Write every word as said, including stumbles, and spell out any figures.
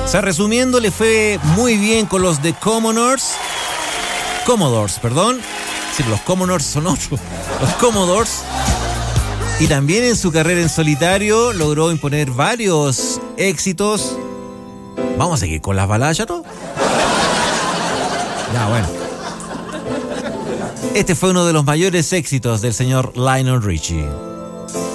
O sea, resumiendo, le fue muy bien con los de Commodores. Commodores, perdón. Sí, los Commodores son otros. Los Commodores. Y también en su carrera en solitario logró imponer varios éxitos. ¿Vamos a seguir con las baladas, Chato? Ya, bueno. Este fue uno de los mayores éxitos del señor Lionel Richie.